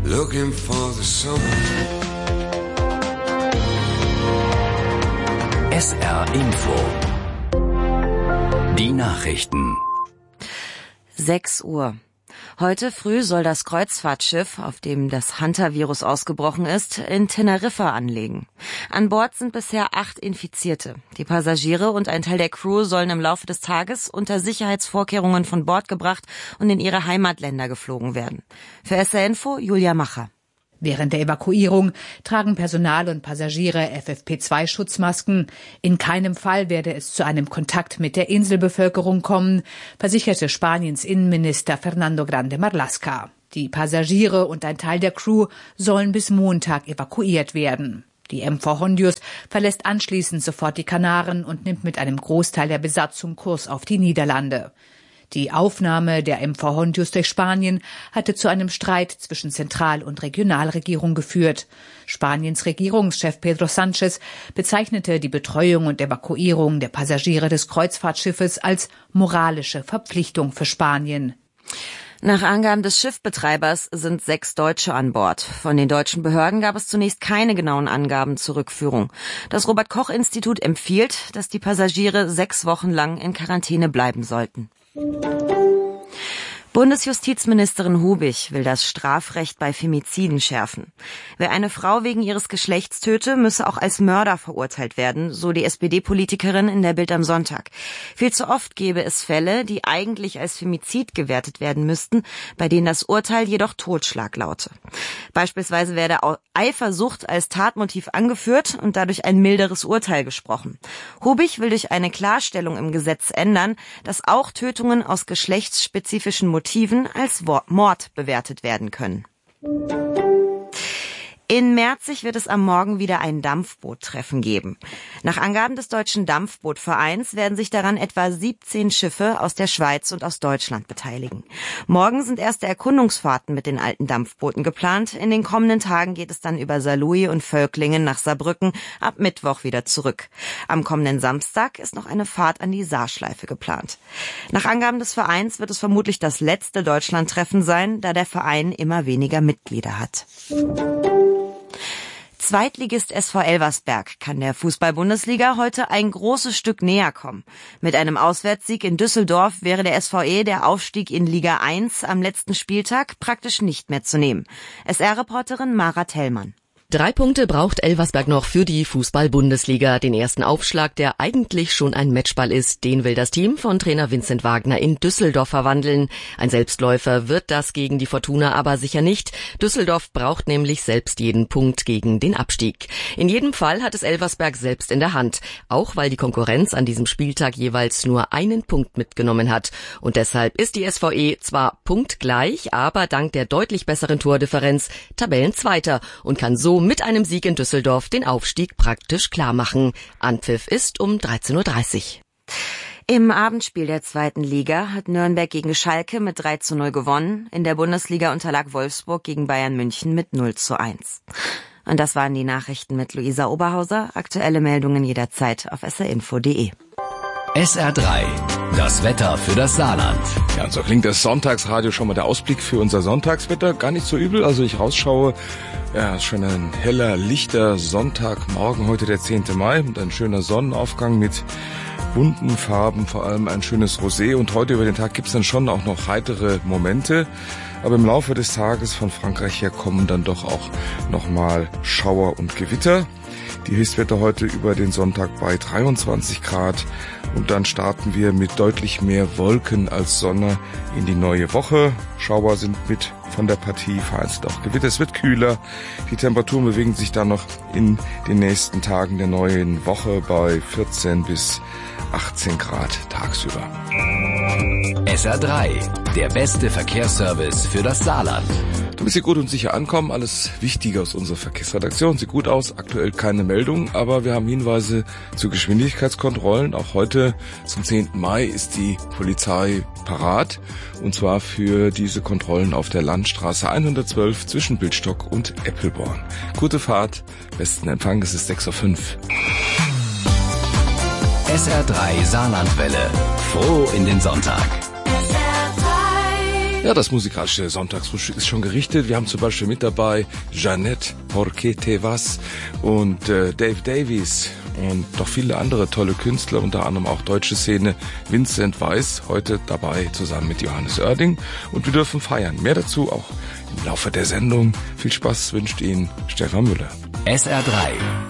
looking for the summer. SR Info. Die Nachrichten. 6 Uhr. Heute früh soll das Kreuzfahrtschiff, auf dem das Hunter-Virus ausgebrochen ist, in Teneriffa anlegen. An Bord sind bisher 8 Infizierte. Die Passagiere und ein Teil der Crew sollen im Laufe des Tages unter Sicherheitsvorkehrungen von Bord gebracht und in ihre Heimatländer geflogen werden. Für SR Info Julia Macher. Während der Evakuierung tragen Personal und Passagiere FFP2-Schutzmasken. In keinem Fall werde es zu einem Kontakt mit der Inselbevölkerung kommen, versicherte Spaniens Innenminister Fernando Grande Marlaska. Die Passagiere und ein Teil der Crew sollen bis Montag evakuiert werden. Die MV Hondius verlässt anschließend sofort die Kanaren und nimmt mit einem Großteil der Besatzung Kurs auf die Niederlande. Die Aufnahme der MV Hondius durch Spanien hatte zu einem Streit zwischen Zentral- und Regionalregierung geführt. Spaniens Regierungschef Pedro Sánchez bezeichnete die Betreuung und Evakuierung der Passagiere des Kreuzfahrtschiffes als moralische Verpflichtung für Spanien. Nach Angaben des Schiffbetreibers sind 6 Deutsche an Bord. Von den deutschen Behörden gab es zunächst keine genauen Angaben zur Rückführung. Das Robert-Koch-Institut empfiehlt, dass die Passagiere 6 Wochen lang in Quarantäne bleiben sollten. Bundesjustizministerin Hubig will das Strafrecht bei Femiziden schärfen. Wer eine Frau wegen ihres Geschlechts töte, müsse auch als Mörder verurteilt werden, so die SPD-Politikerin in der Bild am Sonntag. Viel zu oft gäbe es Fälle, die eigentlich als Femizid gewertet werden müssten, bei denen das Urteil jedoch Totschlag laute. Beispielsweise werde Eifersucht als Tatmotiv angeführt und dadurch ein milderes Urteil gesprochen. Hubig will durch eine Klarstellung im Gesetz ändern, dass auch Tötungen aus geschlechtsspezifischen Motiven als Mord bewertet werden können. In Merzig wird es am Morgen wieder ein Dampfboottreffen geben. Nach Angaben des Deutschen Dampfbootvereins werden sich daran etwa 17 Schiffe aus der Schweiz und aus Deutschland beteiligen. Morgen sind erste Erkundungsfahrten mit den alten Dampfbooten geplant. In den kommenden Tagen geht es dann über Saarlouis und Völklingen nach Saarbrücken, ab Mittwoch wieder zurück. Am kommenden Samstag ist noch eine Fahrt an die Saarschleife geplant. Nach Angaben des Vereins wird es vermutlich das letzte Deutschlandtreffen sein, da der Verein immer weniger Mitglieder hat. Zweitligist SV Elversberg kann der Fußball-Bundesliga heute ein großes Stück näher kommen. Mit einem Auswärtssieg in Düsseldorf wäre der SVE der Aufstieg in Liga 1 am letzten Spieltag praktisch nicht mehr zu nehmen. SR-Reporterin Mara Tellmann. 3 Punkte braucht Elversberg noch für die Fußball-Bundesliga. Den ersten Aufschlag, der eigentlich schon ein Matchball ist, den will das Team von Trainer Vincent Wagner in Düsseldorf verwandeln. Ein Selbstläufer wird das gegen die Fortuna aber sicher nicht. Düsseldorf braucht nämlich selbst jeden Punkt gegen den Abstieg. In jedem Fall hat es Elversberg selbst in der Hand, auch weil die Konkurrenz an diesem Spieltag jeweils nur einen Punkt mitgenommen hat. Und deshalb ist die SVE zwar punktgleich, aber dank der deutlich besseren Tordifferenz Tabellenzweiter und kann so mit einem Sieg in Düsseldorf den Aufstieg praktisch klar machen. Anpfiff ist um 13:30 Uhr. Im Abendspiel der 2. Liga hat Nürnberg gegen Schalke mit 3:0 gewonnen. In der Bundesliga unterlag Wolfsburg gegen Bayern München mit 0:1. Und das waren die Nachrichten mit Luisa Oberhauser. Aktuelle Meldungen jederzeit auf srinfo.de. SR3, das Wetter für das Saarland. Ja, und so klingt das Sonntagsradio. Schon mal der Ausblick für unser Sonntagswetter. Gar nicht so übel. Also ich rausschaue, ja, ist schon ein heller, lichter Sonntagmorgen, heute der 10. Mai. Und ein schöner Sonnenaufgang mit bunten Farben, vor allem ein schönes Rosé. Und heute über den Tag gibt's dann schon auch noch heitere Momente. Aber im Laufe des Tages von Frankreich her kommen dann doch auch nochmal Schauer und Gewitter. Die Höchstwerte heute über den Sonntag bei 23 Grad. Und dann starten wir mit deutlich mehr Wolken als Sonne in die neue Woche. Schauer sind mit von der Partie, vereinzelt auch Gewitter. Es wird kühler. Die Temperaturen bewegen sich dann noch in den nächsten Tagen der neuen Woche bei 14 bis 18 Grad tagsüber. SR3, der beste Verkehrsservice für das Saarland. Damit Sie gut und sicher ankommen, alles Wichtige aus unserer Verkehrsredaktion. Sieht gut aus, aktuell keine Meldung, aber wir haben Hinweise zu Geschwindigkeitskontrollen. Auch heute zum 10. Mai ist die Polizei parat, und zwar für diese Kontrollen auf der Landstraße 112 zwischen Bildstock und Eppelborn. Gute Fahrt, besten Empfang, es ist 6:05 Uhr. SR3 Saarlandwelle. Froh in den Sonntag. SR3 Ja, das musikalische Sonntagsfrühstück ist schon gerichtet. Wir haben zum Beispiel mit dabei Jeanette Porque Te Vas und Dave Davies und noch viele andere tolle Künstler, unter anderem auch deutsche Szene. Vincent Weiss heute dabei zusammen mit Johannes Oerding und wir dürfen feiern. Mehr dazu auch im Laufe der Sendung. Viel Spaß wünscht Ihnen Stefan Müller. SR3